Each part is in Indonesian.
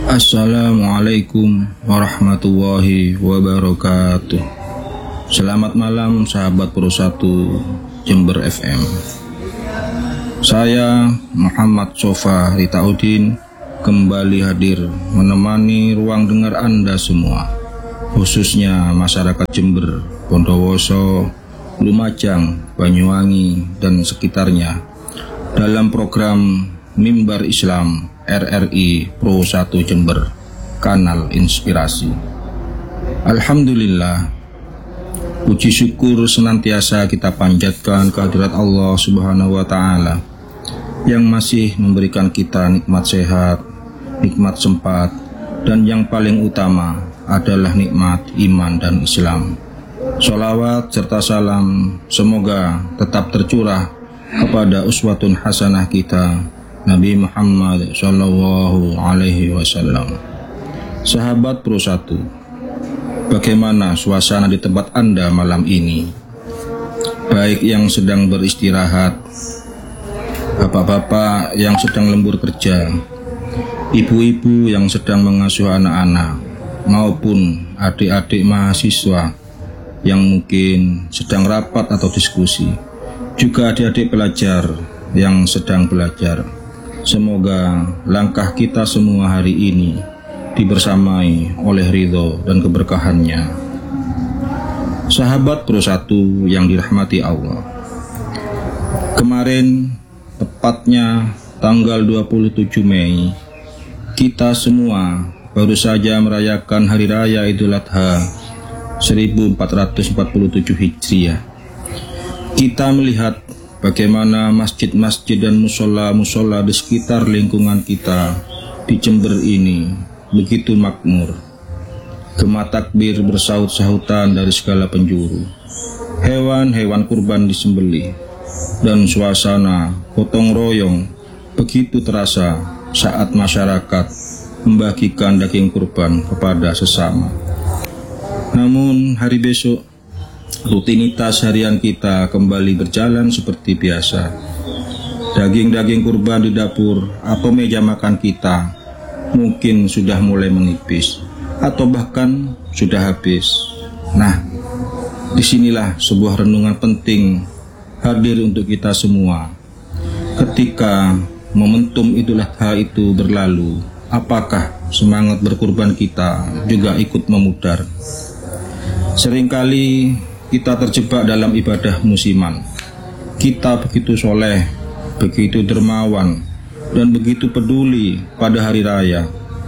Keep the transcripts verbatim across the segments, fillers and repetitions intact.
Assalamualaikum warahmatullahi wabarakatuh. Selamat malam sahabat Pro satu Jember F M. Saya Muhammad Sofa Ritaudin kembali hadir menemani ruang dengar Anda semua, khususnya masyarakat Jember, Bondowoso, Lumajang, Banyuwangi, dan sekitarnya dalam program Mimbar Islam R R I Pro satu Jember, kanal inspirasi. Alhamdulillah, puji syukur senantiasa kita panjatkan kehadirat Allah Subhanahu wa Ta'ala yang masih memberikan kita nikmat sehat, nikmat sempat, dan yang paling utama adalah nikmat iman dan Islam. Sholawat serta salam semoga tetap tercurah kepada uswatun hasanah kita, Nabi Muhammad Sallallahu Alaihi Wasallam. Sahabat Pro satu, bagaimana suasana di tempat Anda malam ini? Baik yang sedang beristirahat, bapak-bapak yang sedang lembur kerja, ibu-ibu yang sedang mengasuh anak-anak, maupun adik-adik mahasiswa yang mungkin sedang rapat atau diskusi, juga adik-adik pelajar yang sedang belajar. Semoga langkah kita semua hari ini dibersamai oleh ridho dan keberkahannya. Sahabat Pro satu yang dirahmati Allah, kemarin tepatnya tanggal dua puluh tujuh Mei, kita semua baru saja merayakan Hari Raya Idul Adha seribu empat ratus empat puluh tujuh Hijriah. Kita melihat bagaimana masjid-masjid dan musola-musola di sekitar lingkungan kita di Jember ini begitu makmur. Gema takbir bersaut-sautan dari segala penjuru. Hewan-hewan kurban disembelih, dan suasana gotong royong begitu terasa saat masyarakat membagikan daging kurban kepada sesama. Namun hari besok, rutinitas harian kita kembali berjalan seperti biasa. Daging-daging kurban di dapur atau meja makan kita mungkin sudah mulai menipis atau bahkan sudah habis. Nah, disinilah sebuah renungan penting hadir untuk kita semua. Ketika momentum Idul Adha itu berlalu, apakah semangat berkurban kita juga ikut memudar? Seringkali kita terjebak dalam ibadah musiman. Kita begitu soleh, begitu dermawan, dan begitu peduli pada hari raya.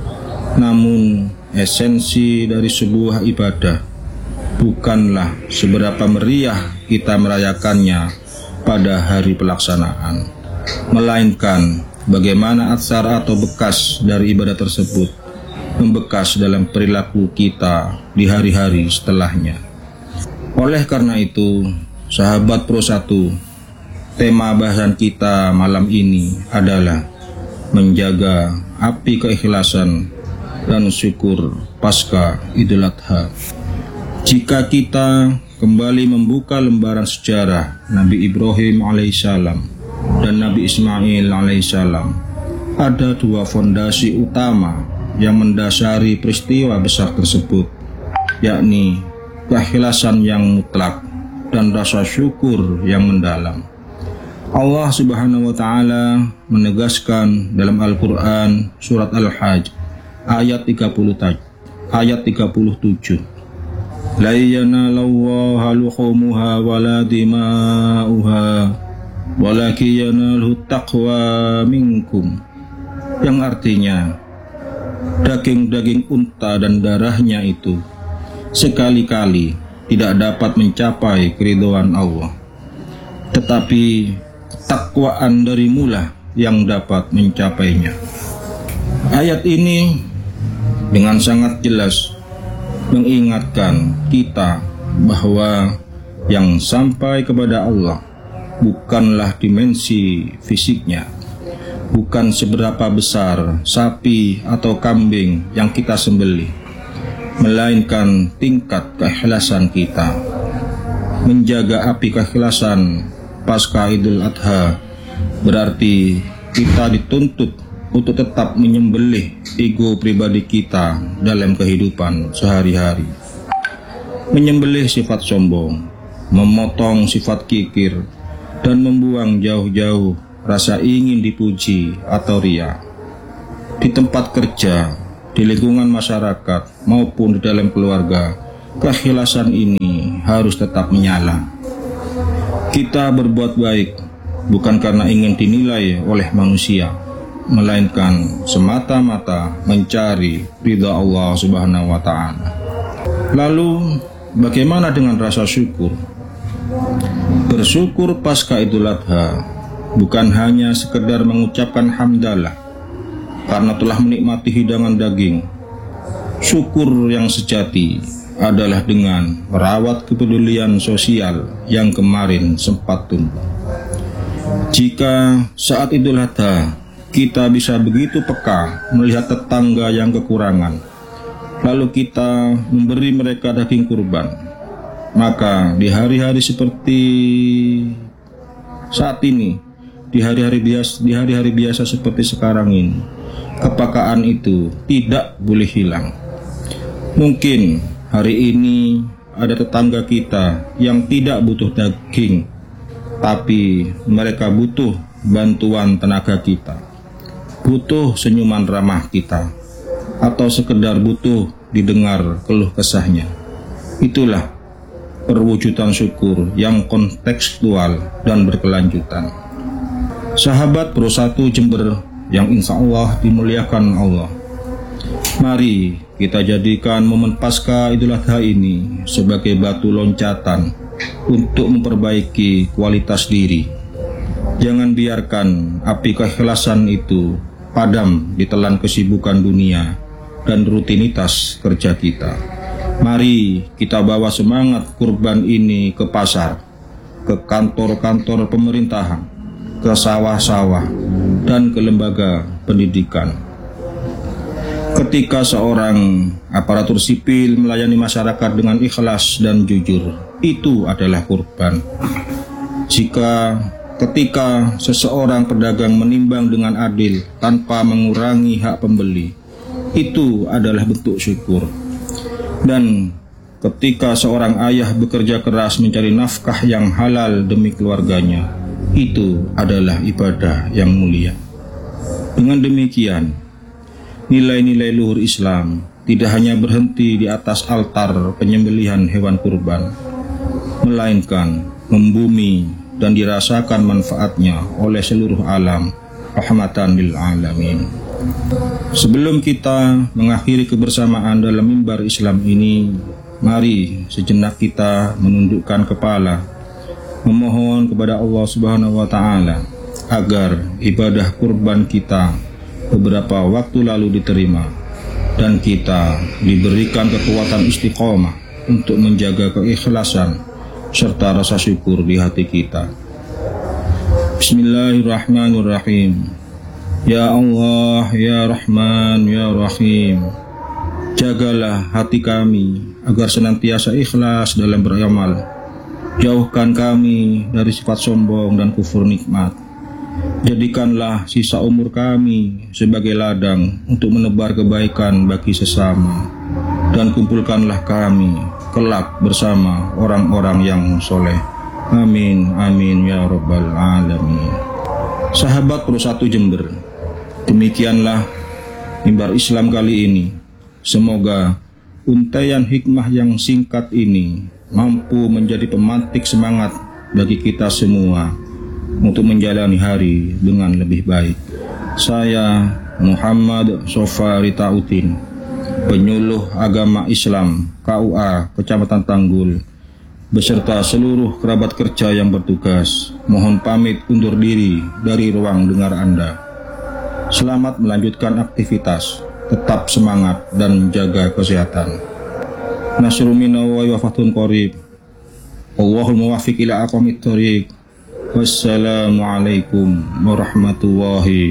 Namun esensi dari sebuah ibadah bukanlah seberapa meriah kita merayakannya pada hari pelaksanaan, melainkan bagaimana atsar atau bekas dari ibadah tersebut membekas dalam perilaku kita di hari-hari setelahnya. Oleh karena itu, sahabat Pro satu, tema bahasan kita malam ini adalah menjaga api keikhlasan dan syukur pasca Idul Adha. Jika kita kembali membuka lembaran sejarah Nabi Ibrahim alaihissalam dan Nabi Ismail alaihissalam, ada dua fondasi utama yang mendasari peristiwa besar tersebut, yakni keikhlasan yang mutlak dan rasa syukur yang mendalam. Allah Subhanahu wa Ta'ala menegaskan dalam Al-Quran surat Al-Hajj ayat tiga puluh ayat tiga puluh tujuh, la yanalallaha luhumuha wala dima'uha walakin yanalhu taqwa minkum, yang artinya daging-daging unta dan darahnya itu sekali-kali tidak dapat mencapai keridhaan Allah, tetapi ketakwaan darimulah yang dapat mencapainya. Ayat ini dengan sangat jelas mengingatkan kita bahwa yang sampai kepada Allah bukanlah dimensi fisiknya, bukan seberapa besar sapi atau kambing yang kita sembelih, melainkan tingkat keikhlasan kita. Menjaga api keikhlasan pasca Idul Adha berarti kita dituntut untuk tetap menyembelih ego pribadi kita dalam kehidupan sehari-hari. Menyembelih sifat sombong, memotong sifat kikir, dan membuang jauh-jauh rasa ingin dipuji atau ria. Di tempat kerja, di lingkungan masyarakat, maupun di dalam keluarga, keikhlasan ini harus tetap menyala. Kita berbuat baik bukan karena ingin dinilai oleh manusia, melainkan semata-mata mencari ridha Allah Subhanahu wa Ta'ala. Lalu, bagaimana dengan rasa syukur? Bersyukur pasca Idul Adha bukan hanya sekedar mengucapkan hamdalah karena telah menikmati hidangan daging. Syukur yang sejati adalah dengan merawat kepedulian sosial yang kemarin sempat tumbuh. Jika saat Idul Adha kita bisa begitu peka melihat tetangga yang kekurangan, lalu kita memberi mereka daging kurban, maka di hari-hari seperti saat ini, di hari-hari biasa, di hari-hari biasa seperti sekarang ini, kepekaan itu tidak boleh hilang. Mungkin hari ini ada tetangga kita yang tidak butuh daging, tapi mereka butuh bantuan tenaga kita, butuh senyuman ramah kita, atau sekedar butuh didengar keluh kesahnya. Itulah perwujudan syukur yang kontekstual dan berkelanjutan. Sahabat Pro satu Jember yang insya Allah dimuliakan Allah, mari kita jadikan momen pasca Idul Adha ini sebagai batu loncatan untuk memperbaiki kualitas diri. Jangan biarkan api keikhlasan itu padam ditelan kesibukan dunia dan rutinitas kerja kita. Mari kita bawa semangat kurban ini ke pasar, ke kantor-kantor pemerintahan, ke sawah-sawah, dan ke lembaga pendidikan. Ketika seorang aparatur sipil melayani masyarakat dengan ikhlas dan jujur, itu adalah kurban. Jika ketika seseorang pedagang menimbang dengan adil tanpa mengurangi hak pembeli, itu adalah bentuk syukur. Dan ketika seorang ayah bekerja keras mencari nafkah yang halal demi keluarganya, itu adalah ibadah yang mulia. Dengan demikian, nilai-nilai luhur Islam tidak hanya berhenti di atas altar penyembelihan hewan kurban, melainkan membumi dan dirasakan manfaatnya oleh seluruh alam, rahmatan lil alamin. Sebelum kita mengakhiri kebersamaan dalam mimbar Islam ini, mari sejenak kita menundukkan kepala, memohon kepada Allah Subhanahu wa Ta'ala agar ibadah kurban kita beberapa waktu lalu diterima dan kita diberikan kekuatan istiqomah untuk menjaga keikhlasan serta rasa syukur di hati kita. Bismillahirrahmanirrahim. Ya Allah, ya Rahman, ya Rahim, jagalah hati kami agar senantiasa ikhlas dalam beramal. Jauhkan kami dari sifat sombong dan kufur nikmat. Jadikanlah sisa umur kami sebagai ladang untuk menebar kebaikan bagi sesama, dan kumpulkanlah kami kelak bersama orang-orang yang soleh. Amin, amin, ya Rabbal Alamin. Sahabat Pro satu Jember, demikianlah mimbar Islam kali ini. Semoga untaian hikmah yang singkat ini mampu menjadi pemantik semangat bagi kita semua untuk menjalani hari dengan lebih baik. Saya Muhammad Sofari Tautin, penyuluh agama Islam K U A Kecamatan Tanggul, beserta seluruh kerabat kerja yang bertugas, mohon pamit undur diri dari ruang dengar Anda. Selamat melanjutkan aktivitas, tetap semangat dan jaga kesehatan. Nasrul minallahi wa fathun qarib. Allahul muwaffiq ila aqwamit thoriq. Wassalamualaikum warahmatullahi